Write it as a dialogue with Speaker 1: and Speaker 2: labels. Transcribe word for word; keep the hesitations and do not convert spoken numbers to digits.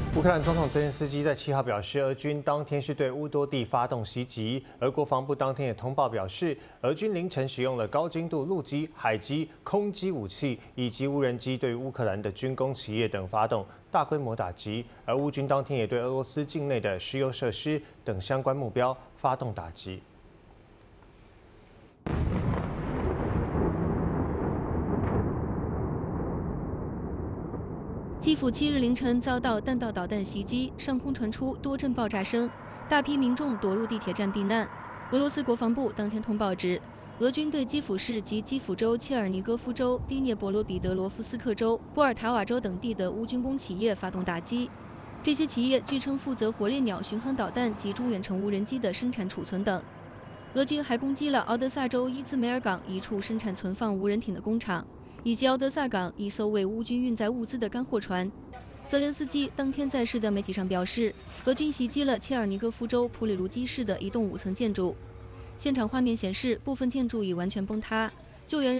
Speaker 1: 乌克兰总统泽连斯基在七号表示，俄军当天是对乌多地发动袭击。俄国防部当天也通报表示，俄军凌晨使用了高精度陆基、海基、空基武器以及无人机，对乌克兰的军工企业等发动大规模打击。而乌军当天也对俄罗斯境内的石油设施等相关目标发动打击。
Speaker 2: 基辅七日凌晨遭到弹道导弹袭击，上空传出多阵爆炸声，大批民众躲入地铁站避难。俄罗斯国防部当天通报指，俄军对基辅市及基辅州、切尔尼戈夫州、第聂伯罗彼得罗夫斯克州、波尔塔瓦州等地的乌军工企业发动打击。这些企业据称负责火烈鸟巡航导弹及中远程无人机的生产储存等。俄军还攻击了敖德萨州伊兹梅尔港一处生产存放无人艇的工厂。 以及敖德萨港一艘为乌军运载物资的干货船。泽连斯基当天在社交媒体上表示，俄军袭击了切尔尼戈夫州普里卢基市的一栋五层建筑，现场画面显示部分建筑已完全崩塌，救援。